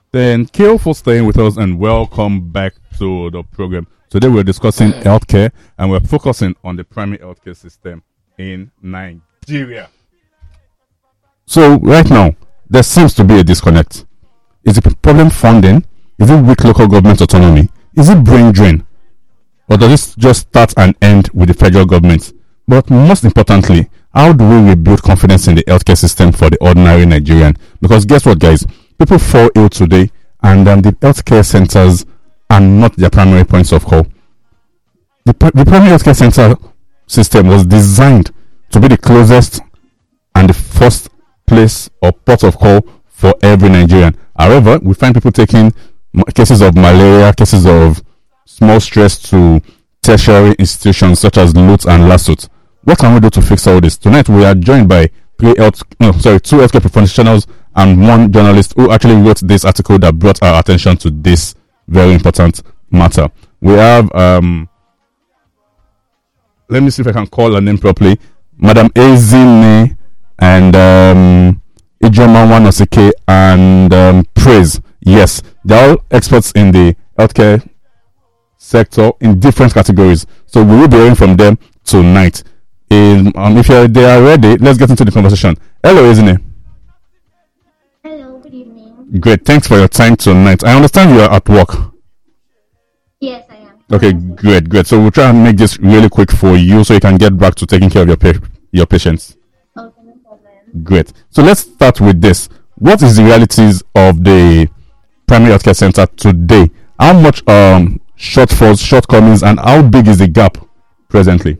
Thank you for staying with us and welcome back to the program. Today we're discussing healthcare and we're focusing on the primary healthcare system in Nigeria. So right now, there seems to be a disconnect. Is it problem funding? Is it weak local government autonomy? Is it brain drain? Or does this just start and end with the federal government? But most importantly, how do we rebuild confidence in the healthcare system for the ordinary Nigerian? Because guess what, guys? People fall ill today, and the healthcare centers are not their primary points of call. The primary healthcare center system was designed to be the closest and the first place or port of call for every Nigerian. However, we find people taking cases of malaria, cases of small stress to tertiary institutions such as LUTH and LASUT. What can we do to fix all this? Tonight we are joined by two healthcare professionals and one journalist who actually wrote this article that brought our attention to this very important matter. We have let me see if I can call her name properly, Madam Ezine and Ijoma Wanosike and Praise. Yes, they're all experts in the healthcare sector in different categories. So we will be hearing from them tonight. If they are ready, let's get into the conversation. Hello, Ezine. Hello, good evening. Great, thanks for your time tonight. I understand you are at work. Yes, I am. Okay, great. So we'll try and make this really quick for you so you can get back to taking care of your patients. Okay, no problem. Great. So let's start with this. What is the realities of the primary healthcare center today? How much shortfalls, shortcomings, and how big is the gap presently?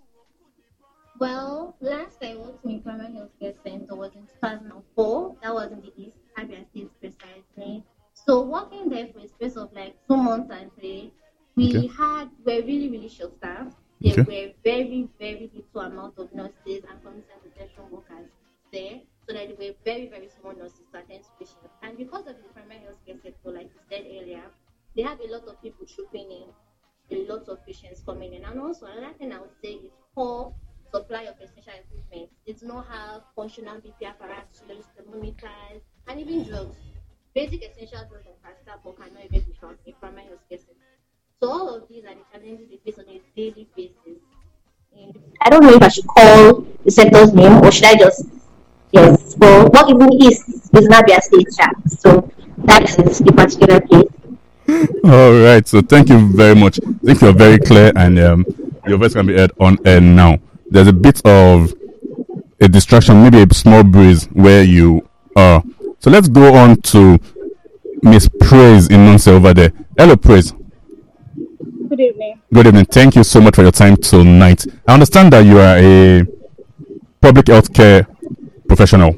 Well, last I worked in a primary healthcare center was in 2004. That was in the East Abia State precisely. So working there for a space of like 2 months and three, we're really short staffed. There were very, very little amount of nurses and community and protection workers there. So that there were very, very small nurses to attend to patients. And because of the primary healthcare sector, like you said earlier, they have a lot of people trooping in, a lot of patients coming in. And also another thing I would say is poor supply of essential equipment. They do not have functional BP apparatus, thermometers, and even drugs. Basic essential drugs and paracetamol cannot even be found in primary healthcare centers. So all of these are the challenges we face on a daily basis. I don't know if I should call the sector's name or should I just but what even is Nabia State Chat. So that is the particular case. All right. So thank you very much. I think you're very clear and your voice can be heard on air now. There's a bit of a distraction, maybe a small breeze where you are. So let's go on to Miss Praise in Nonce over there. Hello, Praise. Good evening. Good evening. Thank you so much for your time tonight. I understand that you are a public health care professional.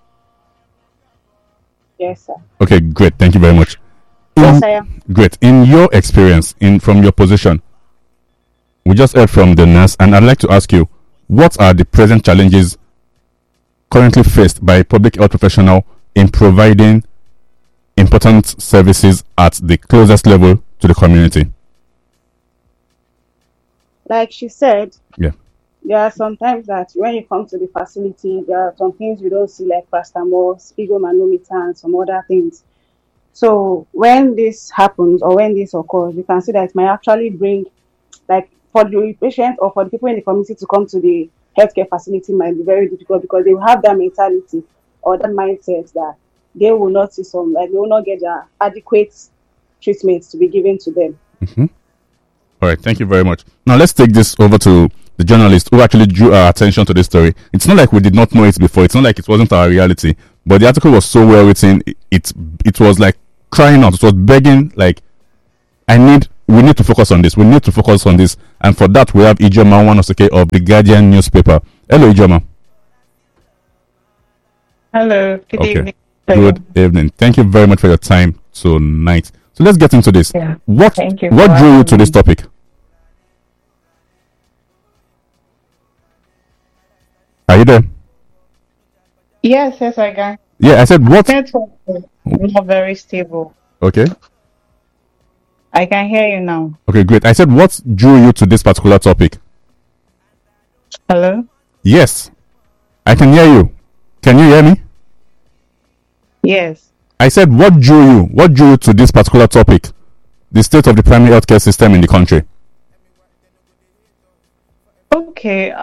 Yes, sir. Okay, great. Thank you very much. Yes, I am. Great. In your experience, from your position, we just heard from the nurse, and I'd like to ask you, what are the present challenges currently faced by a public health professional in providing important services at the closest level to the community? Like she said, Yeah. there are some times that when you come to the facility, there are some things you don't see like paracetamol, sphygmomanometer, and some other things. So when this happens or when this occurs, you can see that it might actually bring, like, for the patient or for the people in the community to come to the healthcare facility might be very difficult because they will have that mentality or that mindset that they will not see they will not get their adequate treatment to be given to them. Mm-hmm. All right, thank you very much. Now let's take this over to the journalist who actually drew our attention to this story. It's not like we did not know it before. It's not like it wasn't our reality. But the article was so well written. It was like crying out. It was begging, like, we need to focus on this. We need to focus on this. And for that, we have Ijoma Wanosike of the Guardian newspaper. Hello, Ijoma. Hello. Good evening. Good evening. Thank you very much for your time tonight. So let's get into this. Yeah. What drew you to this topic? Are you there? Yes, I can. Yeah, I said what? Network is not very stable. Okay. I can hear you now. Okay, great. I said what drew you to this particular topic? Hello? Yes. I can hear you. Can you hear me? Yes. I said, what drew you? What drew you to this particular topic? The state of the primary healthcare system in the country. Okay.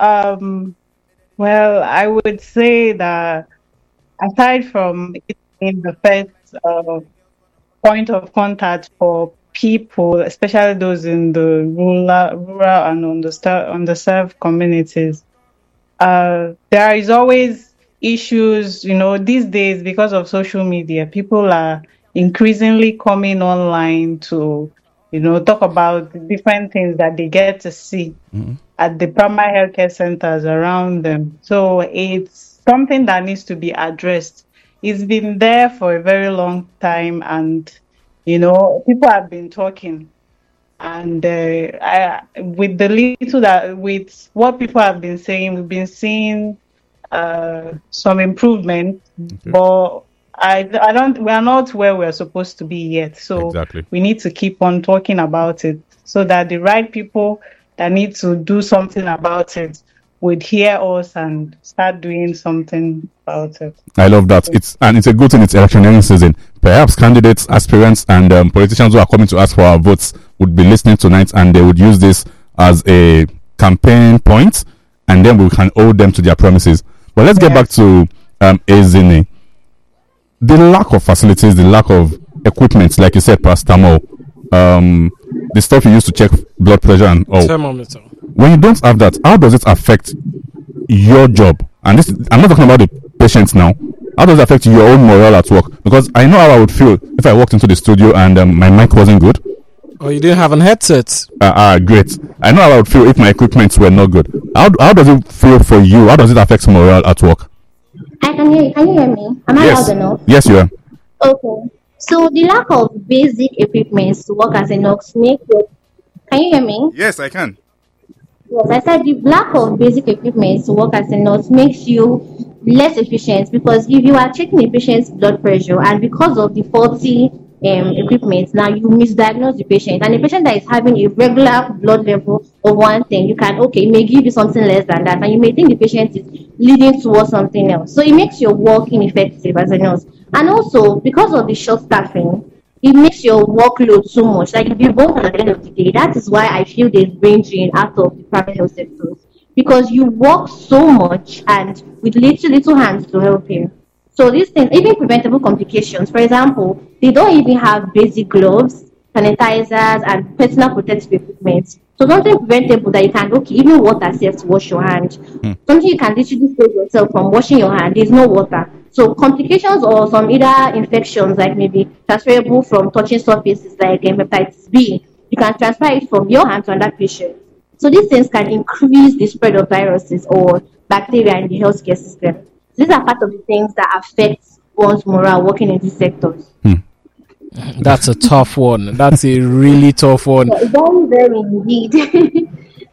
Well, I would say that aside from it being the first point of contact for people, especially those in the rural and underserved communities, there is always issues, these days because of social media. People are increasingly coming online to, talk about the different things that they get to see at the primary healthcare centers around them. So it's something that needs to be addressed. It's been there for a very long time, and people have been talking. And with what people have been saying, we've been seeing some improvement, but we are not where we're supposed to be yet. So Exactly. we need to keep on talking about it so that the right people that need to do something about it would hear us and start doing something about it. I love that. It's a good thing. It's electioneering season. Perhaps candidates, aspirants, and politicians who are coming to ask for our votes would be listening tonight, and they would use this as a campaign point, and then we can hold them to their promises. But let's get back to Ezine. The lack of facilities, the lack of equipment, like you said, paracetamol, the stuff you use to check blood pressure and all. Thermometer. When you don't have that, how does it affect your job? And this, I'm not talking about the patients now. How does it affect your own morale at work? Because I know how I would feel if I walked into the studio and my mic wasn't good. Oh, you didn't have an headset. Great. I know how I would feel if my equipment were not good. How does it feel for you? How does it affect morale at work? I can hear you. Can you hear me? Am I loud enough? Yes, you are. Okay. So the lack of basic equipment to work as a nurse makes it. Can you hear me? Yes, I can. Yes, I said the lack of basic equipment to work as a nurse makes you less efficient, because if you are checking a patient's blood pressure and because of the faulty equipment, now you misdiagnose the patient, and the patient that is having a regular blood level of one thing, it may give you something less than that, and you may think the patient is leading towards something else. So it makes your work ineffective as a nurse. And also, because of the short staffing, it makes your workload so much. Like, if you work at the end of the day, that is why I feel there's brain drain out of the private health sector, because you work so much and with little hands to help you. So these things, even preventable complications, for example, they don't even have basic gloves, sanitizers, and personal protective equipment. So something preventable that you can, even water safe to wash your hand. Something you can literally save yourself from washing your hand. There's no water. So complications or some either infections, like maybe transferable from touching surfaces like hepatitis B, you can transfer it from your hand to another patient. So these things can increase the spread of viruses or bacteria in the healthcare system. These are part of the things that affect one's morale working in these sectors. That's a tough one. That's a really tough one. Very, very indeed.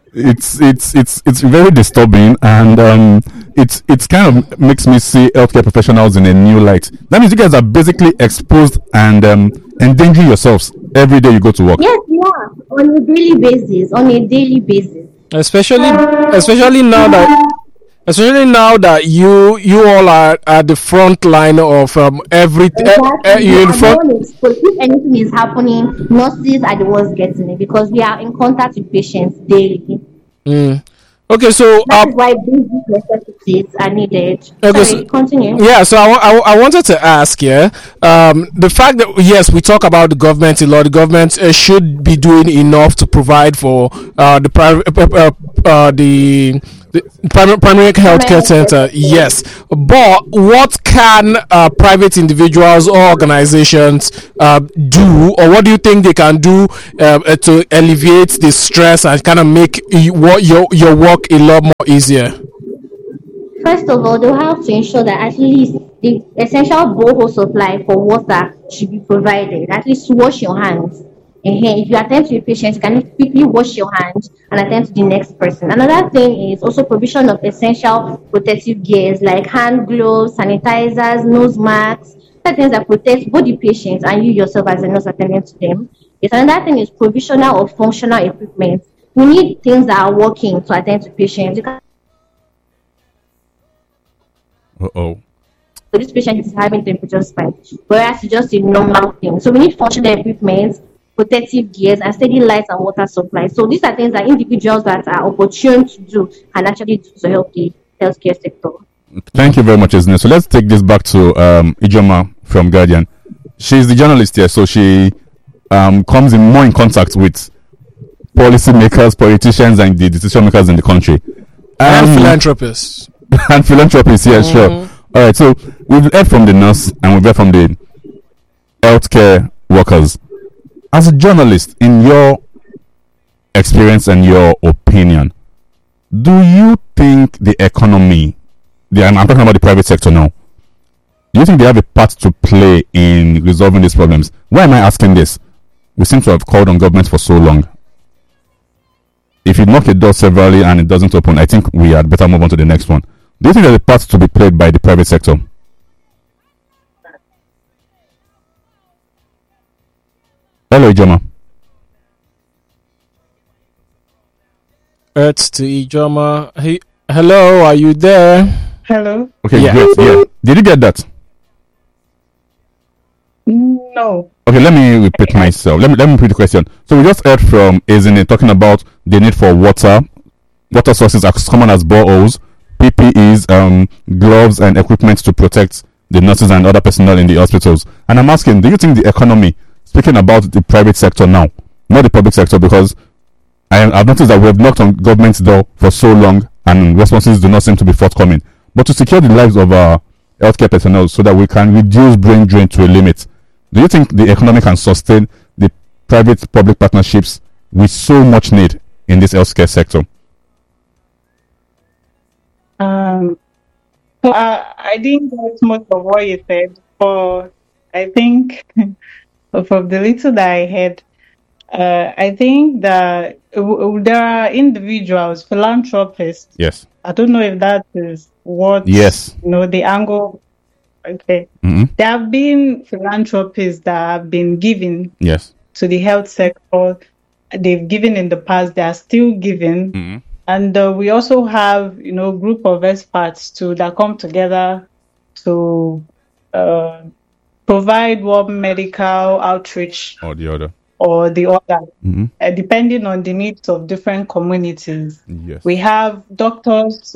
It's very disturbing, and it's kind of makes me see healthcare professionals in a new light. That means you guys are basically exposed and endangering yourselves every day you go to work. Yes, we are on a daily basis. Especially now that you all are at the front line of everything. You're in front. If anything is happening, nurses are the ones getting it, because we are in contact with patients daily. Okay, so that's why basic necessities are needed. Okay, Sorry, continue. Yeah, so I wanted to ask, the fact that yes, we talk about the government a lot. The government should be doing enough to provide for the primary healthcare center. Yes, but what can private individuals or organizations do, or what do you think they can do to alleviate the stress and kind of make your work a lot more easier? First of all, they'll have to ensure that at least the essential borehole supply for water should be provided. At least wash your hands. If you attend to a patient, you can quickly wash your hands and attend to the next person. Another thing is also provision of essential protective gears like hand gloves, sanitizers, nose masks, things that protect both the patients and you yourself as a nurse attending to them. Another thing is provisional or functional equipment. We need things that are working to attend to patients. So this patient is having temperature spike, whereas it's just a normal thing. So we need functional equipment, protective gears, and steady light and water supply. So these are things that individuals that are opportune to do can actually do to help the healthcare sector. Thank you very much, Isne. So let's take this back to Ijoma from Guardian. She's the journalist here, so she comes in more in contact with policymakers, politicians, and the decision makers in the country. And philanthropists. And philanthropists, yeah, sure. All right, so we've heard from the nurse and we've heard from the healthcare workers. As a journalist, in your experience and your opinion, do you think the economy, I'm talking about the private sector now, do you think they have a part to play in resolving these problems? Why am I asking this? We seem to have called on government for so long. If you knock a door severally and it doesn't open, I think we had better move on to the next one. Do you think there's a part to be played by the private sector? Hello, Ijoma. It's to Ijoma. Hey, hello, are you there? Hello? Okay, Yeah. great. Yeah. Did you get that? No. Okay, let me repeat myself. Let me repeat the question. So we just heard from Ezine talking about the need for water sources as common as boreholes, PPEs, gloves, and equipment to protect the nurses and other personnel in the hospitals. And I'm asking, do you think the economy, speaking about the private sector now, not the public sector, because I've noticed that we've knocked on government's door for so long and responses do not seem to be forthcoming. But to secure the lives of our healthcare personnel so that we can reduce brain drain to a limit, do you think the economy can sustain the private-public partnerships we so much need in this healthcare sector? So I didn't get much of what you said, but I think from the little that I heard, I think that there are individuals, philanthropists. Yes. I don't know if that is what Yes. the angle. Okay. Mm-hmm. There have been philanthropists that have been given Yes. to the health sector. They've given in the past, they are still giving. Mm-hmm. And we also have, group of experts that come together to provide one medical outreach Or the other. Mm-hmm. Depending on the needs of different communities. Yes. We have doctors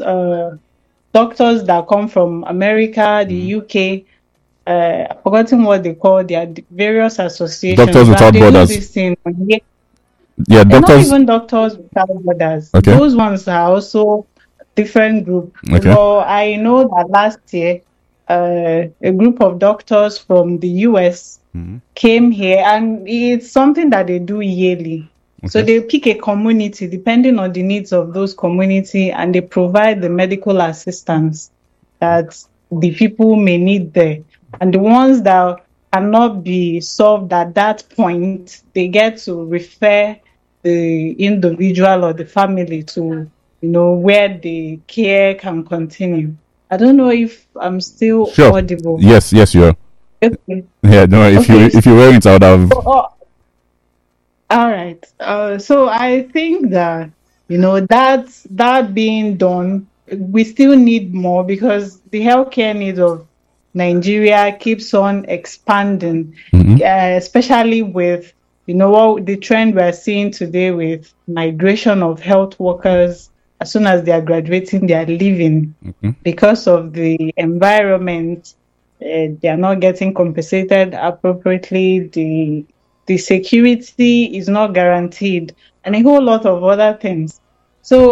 that come from America, the UK. I've forgotten what they call their various associations. Doctors Without Borders. Yeah, doctors. Not even Doctors Without Borders. Okay. Those ones are also different group. Okay. So I know that last year, a group of doctors from the US came here, and it's something that they do yearly. Okay. So they pick a community depending on the needs of those community, and they provide the medical assistance that the people may need there. And the ones that cannot be solved at that point, they get to refer the individual or the family to, where the care can continue. I don't know if I'm still audible. Yes, you are. Okay. Yeah, no, if you weren't, I would have. All right. So I think that that being done, we still need more because the healthcare needs of Nigeria keeps on expanding, especially with what the trend we're seeing today with migration of health workers. As soon as they are graduating, they are leaving because of the environment. They are not getting compensated appropriately. The security is not guaranteed, and a whole lot of other things. So,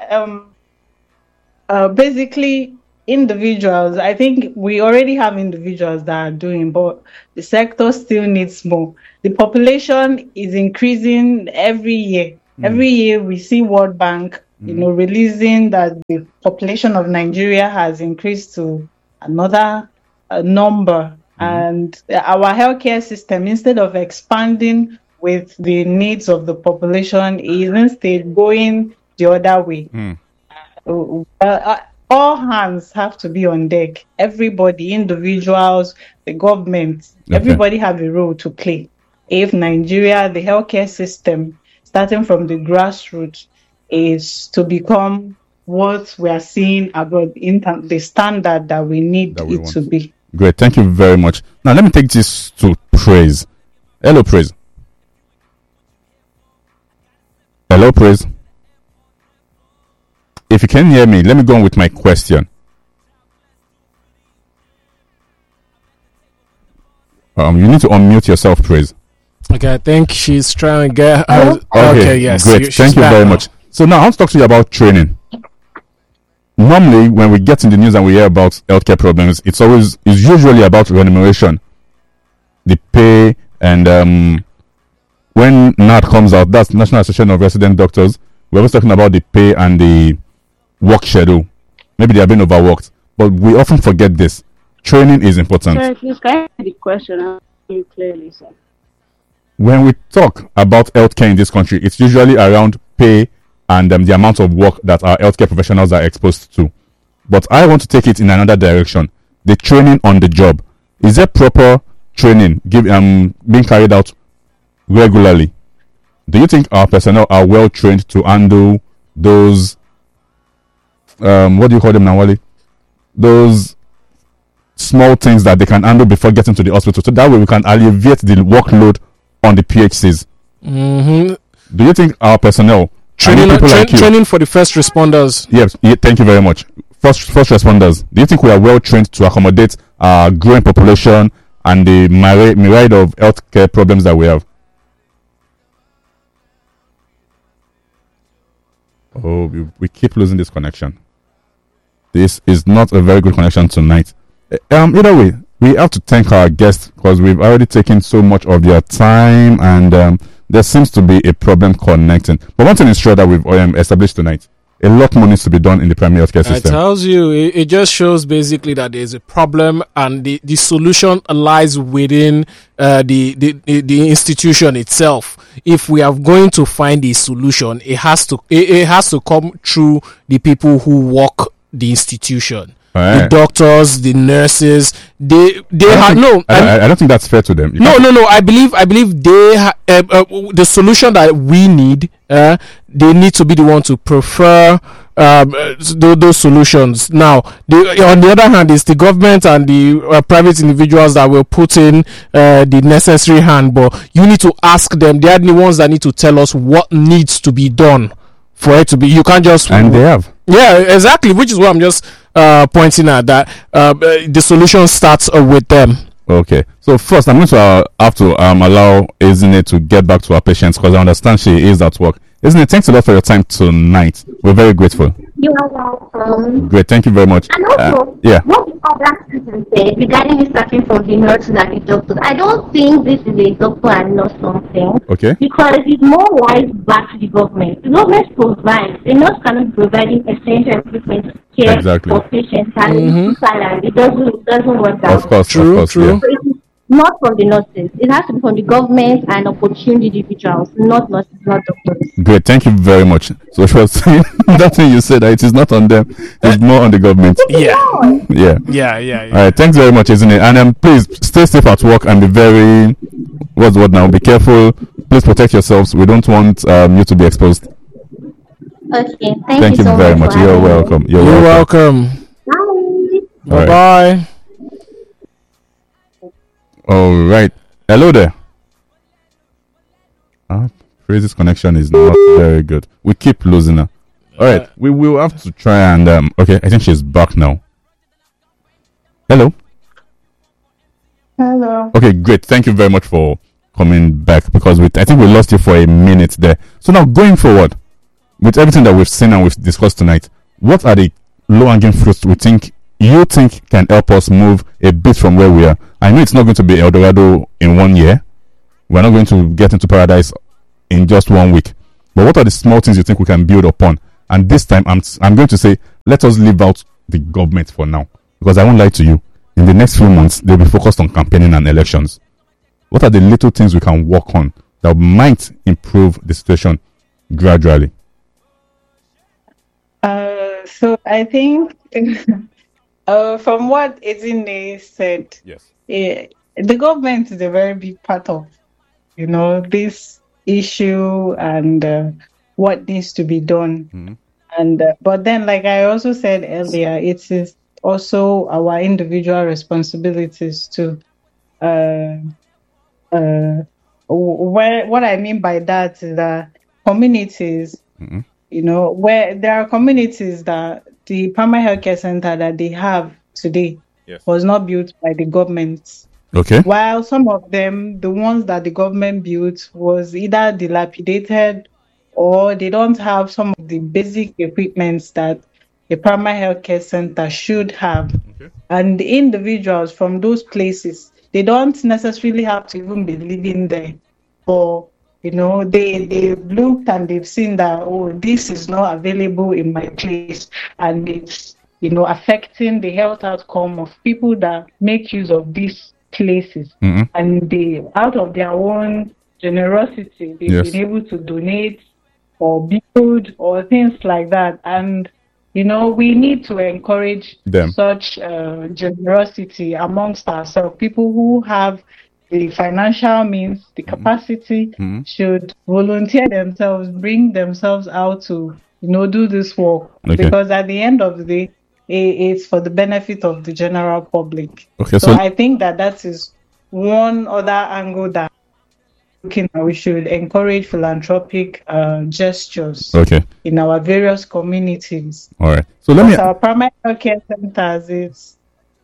basically, individuals, I think we already have individuals that are doing, but the sector still needs more. The population is increasing every year. Every year we see World Bank, releasing that the population of Nigeria has increased to another number. And our healthcare system, instead of expanding with the needs of the population, is instead going the other way. All hands have to be on deck. Everybody, individuals, the government, everybody have a role to play. If Nigeria, the healthcare system, starting from the grassroots, is to become what we are seeing about the standard that we need That we it want. to be. Great, thank you very much. Now let me take this to Praise. Hello, Praise. Hello, Praise. If you can hear me, let me go on with my question. You need to unmute yourself, Praise. Okay, I think she's trying to get her. Okay, yes. Great. she's Thank you back very now. much. So now I want to talk to you about training. Normally, when we get in the news and we hear about healthcare problems, it's usually about remuneration, the pay, and when NAD comes out, that's National Association of Resident Doctors. We're always talking about the pay and the work schedule. Maybe they are being overworked, but we often forget this. Training is important. Sorry, please, can I hear the question? I'll hear you clearly, sir. When we talk about healthcare in this country, it's usually around pay and the amount of work that our healthcare professionals are exposed to. But I want to take it in another direction. The training on the job. Is there proper training being carried out regularly? Do you think our personnel are well trained to handle those what do you call them now, Wally? Those small things that they can handle before getting to the hospital, so that way we can alleviate the workload on the PHCs. Mm-hmm. Do you think our personnel Training for the first responders? Yes, thank you very much. First responders. Do you think we are well trained to accommodate our growing population and the myriad of healthcare problems that we have? Oh, we keep losing this connection. This is not a very good connection tonight. Either way, we have to thank our guests because we've already taken so much of their time, and there seems to be a problem connecting. But one thing is sure that we've established tonight: a lot more needs to be done in the primary healthcare system. It tells you, it just shows basically that there's a problem, and the solution lies within the institution itself. If we are going to find a solution, it has to come through the people who work the institution. The doctors, the nurses, I don't think that's fair to them. No. I believe they the solution that we need. They need to be the one to prefer those solutions. Now, on the other hand, it's the government and the private individuals that will put in the necessary hand. But you need to ask them. They are the ones that need to tell us what needs to be done for it to be. You can't just they have. Yeah, exactly. Which is what I'm just pointing at, that the solution starts with them. Okay. So first, I'm going to have to allow Ezine to get back to our patients because I understand she is at work. Ezine, thanks a lot for your time tonight. We're very grateful. You are welcome. Great. Thank you very much. And also, what the other student said regarding me starting from the nurses and the doctors, I don't think this is a doctor and nurse something. Okay. Because it's more like back to the government. The government provides. The nurse cannot be providing essential equipment care for patients, and it doesn't work that way. Of course, true. Yeah. So it's not from the nurses. It has to be from the government and opportunity individuals, not nurses, not doctors. Great, thank you very much. So she was saying that thing you said, that it is not on them, it's more on the government. Yeah. All right, thanks very much, isn't it? And please stay safe at work and be very what's what now? Be careful. Please protect yourselves. We don't want you to be exposed. Okay, thank you so very much. You're welcome. You're welcome. Bye. Bye. All right. Hello there. Praise's connection is not very good. We keep losing her. All right. We will have to try and okay, I think she's back now. Hello. Okay, great. Thank you very much for coming back because I think we lost you for a minute there. So now going forward, with everything that we've seen and we've discussed tonight, what are the low-hanging fruits you think can help us move a bit from where we are? I know it's not going to be El Dorado in 1 year. We're not going to get into paradise in just 1 week. But what are the small things you think we can build upon? And this time, I'm going to say, let us leave out the government for now. Because I won't lie to you, in the next few months, they'll be focused on campaigning and elections. What are the little things we can work on that might improve the situation gradually? So I think from what Ezine said, yes, the government is a very big part of, this issue and what needs to be done. And but then, like I also said earlier, it is also our individual responsibilities to what I mean by that is that communities, where there are communities that the primary healthcare center that they have today was not built by the government. Okay. While some of them, the ones that the government built, was either dilapidated or they don't have some of the basic equipments that a primary healthcare center should have. Okay. And the individuals from those places, they don't necessarily have to even be living there. Or, they've looked and they've seen that, oh, this is not available in my place. And it's, affecting the health outcome of people that make use of these places. And they, out of their own generosity, they've been able to donate or build or things like that. And we need to encourage such generosity amongst ourselves. People who have the financial means, the capacity, should volunteer themselves, bring themselves out to, do this work. Okay. Because at the end of the day, it's for the benefit of the general public. Okay, so I think that is one other angle that we should encourage philanthropic gestures in our various communities. All right. So let me. Our primary care centers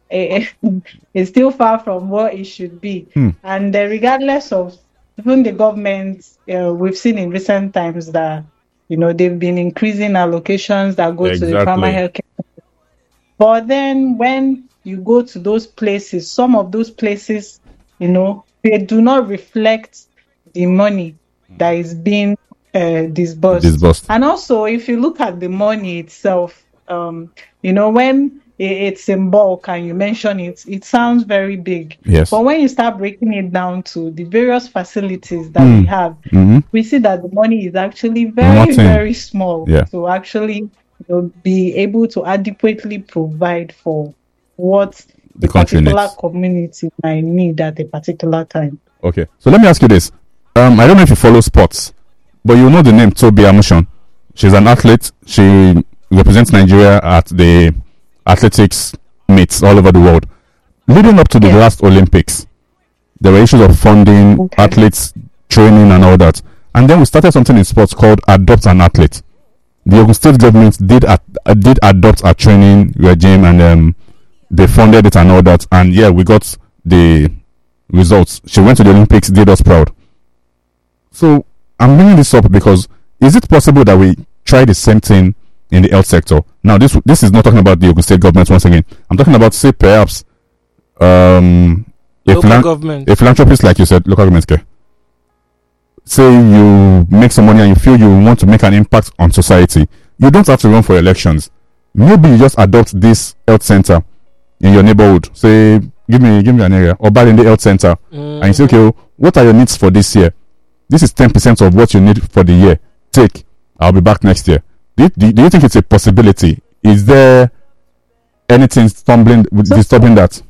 is still far from what it should be, and regardless of even the government, we've seen in recent times that they've been increasing allocations that go to the primary health care. But then when you go to those places, some of those places, they do not reflect the money that is being disbursed. And also, if you look at the money itself, when it's in bulk and you mention it, it sounds very big. Yes. But when you start breaking it down to the various facilities that we have, we see that the money is actually very, very small to actually be able to adequately provide for what the particular needs. Community might need at a particular time. Okay, so let me ask you this. I don't know if you follow sports, but you know the name Tobi Amusan. She's an athlete. She represents Nigeria at the athletics meets all over the world. Leading up to the last Olympics, there were issues of funding, athletes training and all that. And then we started something in sports called Adopt an Athlete. The Ogun State government did adopt a training regime, and they funded it and all that. And we got the results. She went to the Olympics, did us proud. So I'm bringing this up because is it possible that we try the same thing in the health sector? Now, this is not talking about the Ogun State government once again. I'm talking about, say, perhaps a philanthropist, like you said, local government care. Say you make some money and you feel you want to make an impact on society. You don't have to run for elections. Maybe you just adopt this health center in your neighborhood. Say, give me an area, or buy in the health center, and you say, okay, what are your needs for this year? This is 10% of what you need for the year. Take. I'll be back next year. Do you think it's a possibility? Is there anything disturbing that?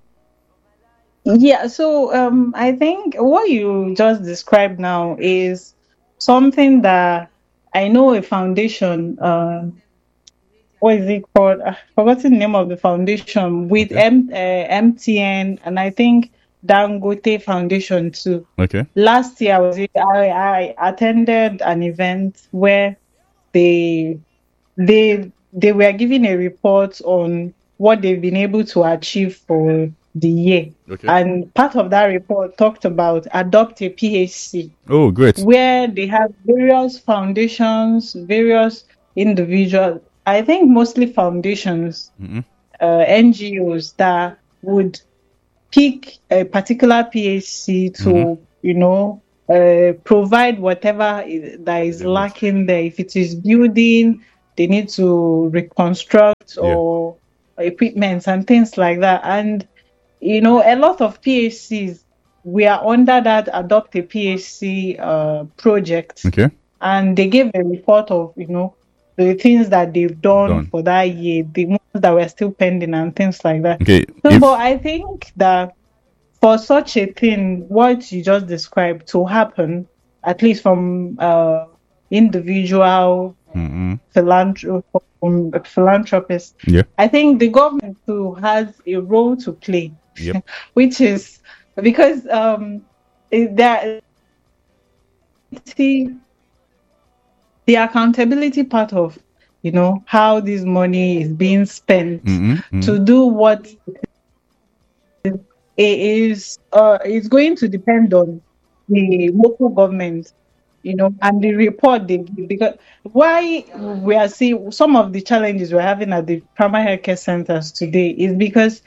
Yeah, so I think what you just described now is something that I know a foundation, what is it called? I've forgotten the name of the foundation, with MTN and I think Dangote Foundation too. Okay. Last year I attended an event where they were giving a report on what they've been able to achieve for the year. Okay. And part of that report talked about Adopt a PHC. Oh, great. Where they have various foundations, various individuals, I think mostly foundations, NGOs that would pick a particular PHC to, provide whatever that is lacking there. If it is building, they need to reconstruct or equipment and things like that. And a lot of PHCs, we are under that Adopt a PHC project. Okay. And they gave a report of, the things that they've done for that year, the ones that were still pending and things like that. Okay. So, but I think that for such a thing, what you just described to happen, at least from individual philanthropists. Yeah. I think the government too has a role to play, Yep. which is because the accountability part of how this money is being spent to do what it is going to depend on the local government, and the report they give. Because why we are seeing some of the challenges we're having at the primary healthcare centers today is because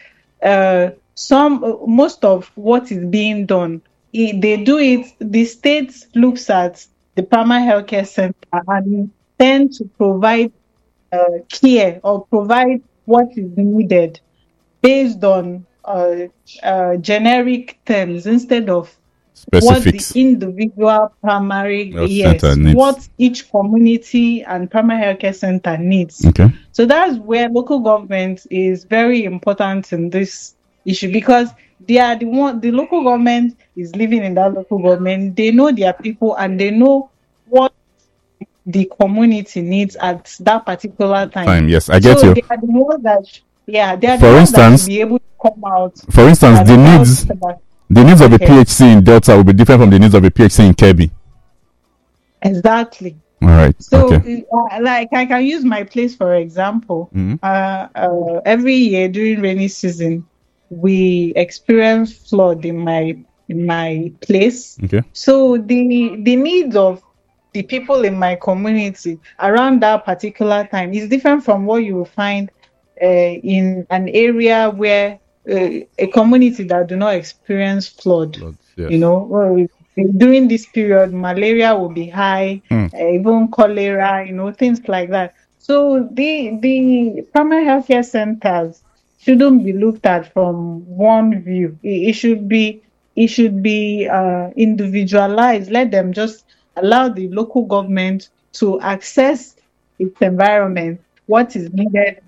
most of what is being done, they do it. The state looks at the primary healthcare center and tend to provide care or provide what is needed based on generic terms instead of Specifics. what the individual primary center needs. What each community and primary healthcare center needs. Okay. So that's where local government is very important in this issue, because they are the local government is living in that local government. They know their people and they know what the community needs at that particular time. Yes, I get you. They are the ones that they are For the ones instance, that will be able to come out. For instance, the needs of a PHC in Delta will be different from the needs of a PHC in Kebbi. Exactly. All right. So, like, I can use my place for example. Every year during rainy season, we experience flood in my place. Okay. So the needs of the people in my community around that particular time is different from what you will find in an area where a community that do not experience flood. Yes. During this period, malaria will be high, even cholera, things like that. So the primary healthcare centers shouldn't be looked at from one view. It should be individualized. Let them just allow the local government to access its environment, what is needed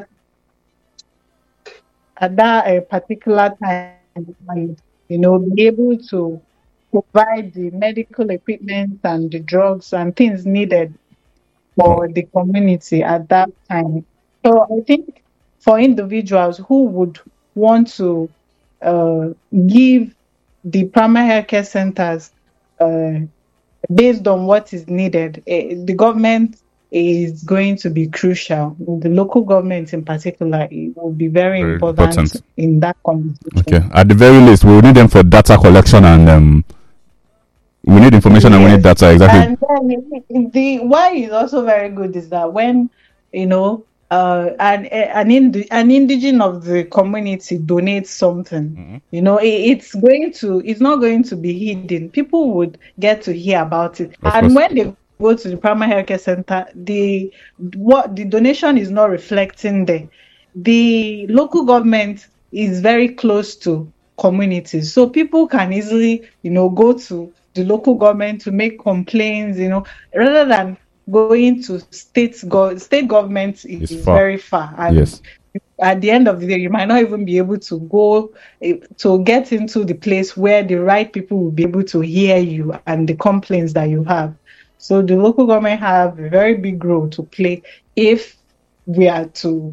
at that particular time, and be able to provide the medical equipment and the drugs and things needed for the community at that time. So I think for individuals who would want to give the primary healthcare centers based on what is needed, the government is going to be crucial. The local government in particular, it will be very important in that conversation. Okay. At the very least, we will need them for data collection and we need information and we need data. Exactly. And then why is also very good is that when an indigene of the community donates something, it's not going to be hidden. People would get to hear about it. And when they go to the primary healthcare center, the donation is not reflecting there. The local government is very close to communities, so people can easily go to the local government to make complaints, rather than going to state government is very far. And yes. At the end of the day, you might not even be able to go to get into the place where the right people will be able to hear you and the complaints that you have. So the local government have a very big role to play if we are to,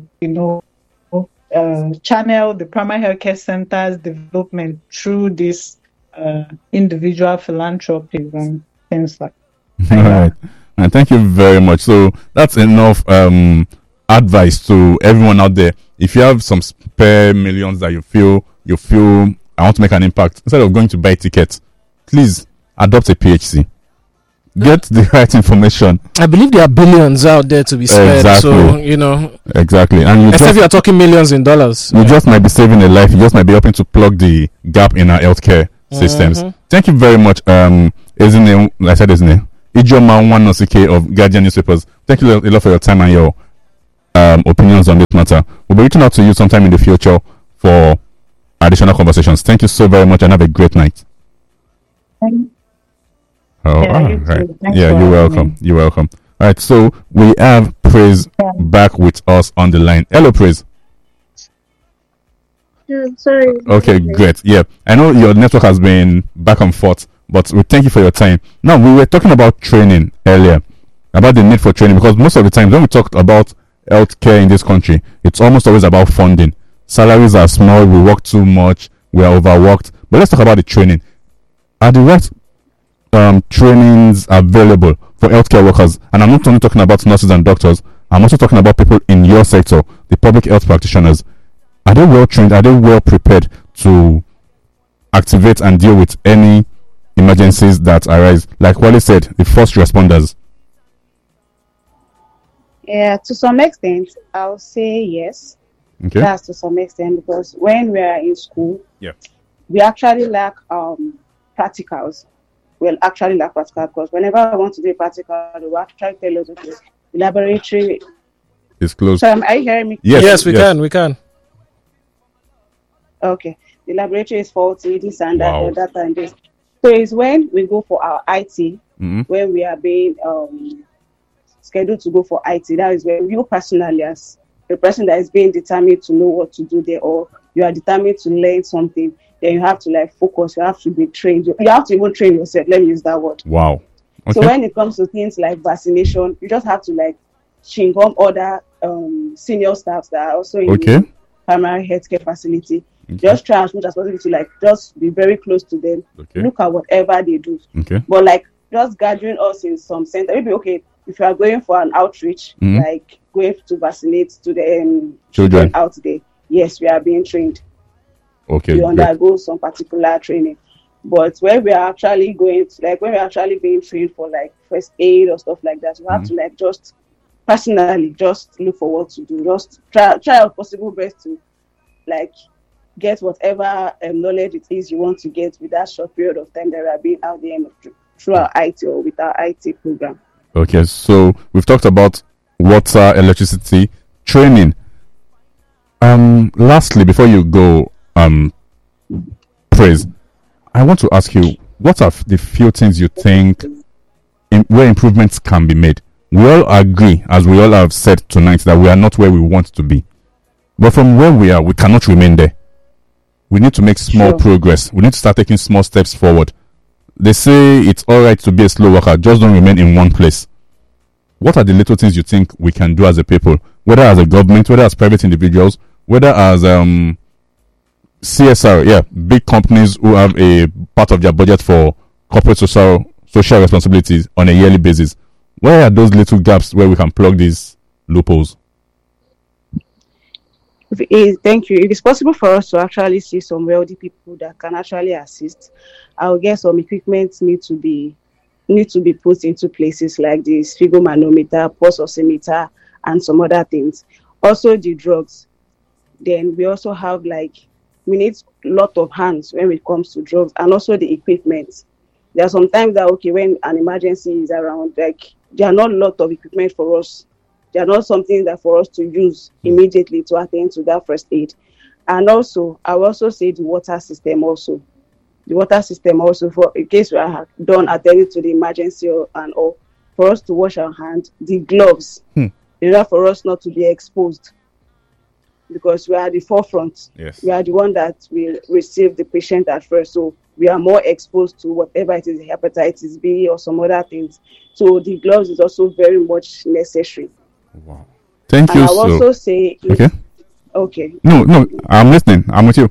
channel the primary healthcare centers development through this individual philanthropy and things like that. All right. And thank you very much. So that's enough advice to everyone out there. If you have some spare millions that you feel I want to make an impact, instead of going to buy tickets, please adopt a PHC. Get the right information. I believe there are billions out there to be spent. Exactly. So, Exactly. And you are talking millions in dollars. You just might be saving a life. You just might be helping to plug the gap in our healthcare systems. Thank you very much. Isn't I said his name? Ijoma Nwanosike of Guardian Newspapers. Thank you a lot for your time and your opinions on this matter. We'll be reaching out to you sometime in the future for additional conversations. Thank you so very much and have a great night. You're welcome. You're welcome. All right, so we have Praise back with us on the line. Hello, Praise. Sorry. Okay, great. Yeah, I know your network has been back and forth, but we thank you for your time. Now, we were talking about training earlier. about the need for training, because most of the times when we talk about healthcare in this country, it's almost always about funding. Salaries are small, we work too much, we are overworked. But let's talk about the training. Are the right trainings available for healthcare workers? And I'm not only talking about nurses and doctors, I'm also talking about people in your sector, the public health practitioners. Are they well trained? Are they well prepared to activate and deal with any emergencies that arise? Like Wale said, the first responders. Yeah, to some extent, I'll say yes. Okay. That's to some extent, because when we are in school, Yeah. we actually lack practicals. We'll actually lack practicals because whenever I want to do a practical, they will actually tell us, okay, the laboratory It's closed. So are you hearing me? Yes, we can. Okay. The laboratory is faulty, this and that, Wow. and that and this. So it's when we go for our IT, Mm-hmm. when we are being scheduled to go for IT, that is when you personally, as a person that is being determined to know what to do there, or you are determined to learn something, then you have to like focus, you have to be trained. You have to even train yourself. Let me use that word. Wow. Okay. So when it comes to things like vaccination, you just have to like chingon other senior staffs that are also in Okay. the primary healthcare facility. Okay. Just try as much as possible to like just be very close to them. Okay. Look at whatever they do. Okay. But like just gathering us in some center, maybe okay, if you are going for an outreach, Mhm. like going to vaccinate to the Children. out there, yes, we are being trained. Okay. We Great. undergo some particular training. But when we are actually going to, like when we are actually being trained for like first aid or stuff like that, you have to like just personally just look for what to do. Just try as possible best to like get whatever knowledge it is you want to get with that short period of time that we are being out there through our IT or with our IT program. Okay, so we've talked about water, electricity, training. Lastly, before you go, Praise, I want to ask you, what are the few things you think where improvements can be made? We all agree, as we all have said tonight, that we are not where we want to be. But from where we are, we cannot remain there. We need to make small Sure. progress. We need to start taking small steps forward. They say it's all right to be a slow walker, just don't remain in one place. What are the little things you think we can do as a people, whether as a government, whether as private individuals, whether as CSR, big companies who have a part of their budget for corporate social responsibilities on a yearly basis? Where are those little gaps where we can plug these loopholes? Thank you. If it's possible for us to actually see some wealthy people that can actually assist, I'll guess some equipment need to be put into places like the sphygmomanometer, pulse oximeter, and some other things. Also the drugs. Then we also have we need a lot of hands when it comes to drugs, and also the equipment. There are some times that when an emergency is around, there are not a lot of equipment for us. They are not something that for us to use immediately to attend to that first aid. And also, I will also say the water system also. The water system also, for in case we are done attending to the emergency and all, for us to wash our hands, the gloves, in order for us not to be exposed. Because we are at the forefront. Yes. We are the one that will receive the patient at first. So we are more exposed to whatever it is, hepatitis B or some other things. So the gloves is also very much necessary. Wow. Thank And you. I will also say, Okay. No, I'm listening. I'm with you.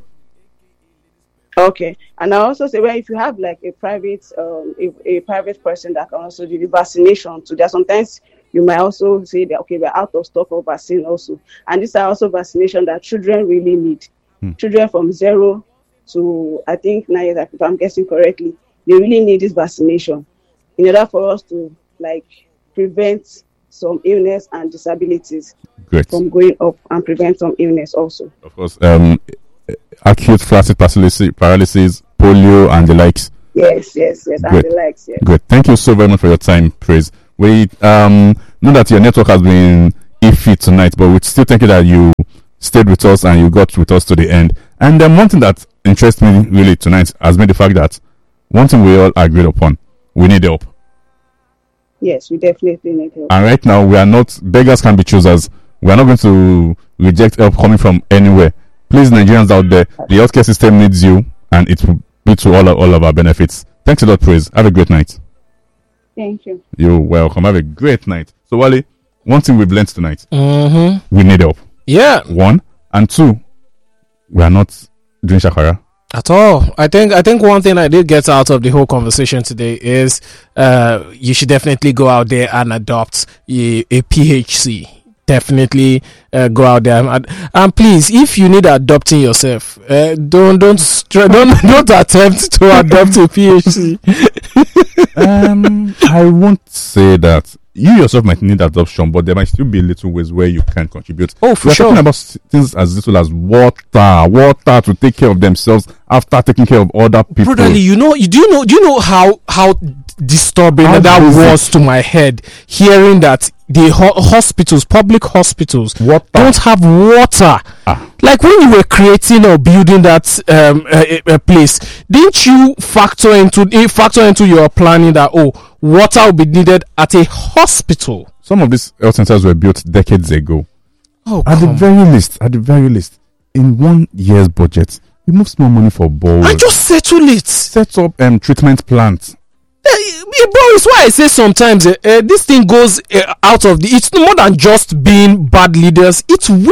Okay, and I also say, well, if you have like a private person that can also do the vaccination too, there sometimes you might also say that okay, we're out of stock of vaccine also, and these are also vaccination that children really need. Children from 0 to I think 9 years, if I'm guessing correctly, they really need this vaccination in order for us to prevent some illness and disabilities from going up and prevent some illness also. Of course, acute flaccid paralysis, polio, and the likes. Yes, and the likes. Yes. Good. Thank you so very much for your time, Praise. We know that your network has been iffy tonight, but we still thank you that you stayed with us and you got with us to the end. And one thing that interests me really tonight has been the fact that one thing we all agreed upon: we need help. Yes, we definitely need help. And right now, we are not beggars can be choosers. We are not going to reject help coming from anywhere. Please, Nigerians out there, the healthcare system needs you, and it will be to all of our benefits. Thanks a lot, Praise. Have a great night. Thank you. You're welcome. Have a great night. So, Wale, one thing we've learned tonight, Mm-hmm. we need help. Yeah. One. And two, we are not doing shakara. At all. I think one thing I did get out of the whole conversation today is you should definitely go out there and adopt a PHC. Definitely go out there and please, if you need adopting yourself, don't attempt to adopt a PHC. I won't say that. You yourself might need adoption, but there might still be little ways where you can contribute. Oh, for We're sure. talking about things as little as water to take care of themselves after taking care of other people. Brotherly, do you know how disturbing How that basic. was to my head, hearing that the public hospitals Water. don't have water. Like when you were creating or building that a place, didn't you factor into your planning that water will be needed at a hospital? Some of these health centers were built decades ago. Oh, At the come. very least, in 1 year's budget, remove small money for balls. And just settle it. Set up treatment plants. Bro, it's why I say sometimes this thing goes out of it's more than just being bad leaders. It's